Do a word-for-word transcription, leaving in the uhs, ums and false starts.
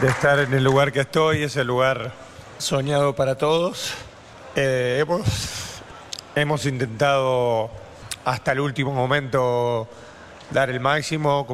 de estar en el lugar que estoy, ese lugar soñado para todos. Eh, hemos, hemos intentado hasta el último momento dar el máximo.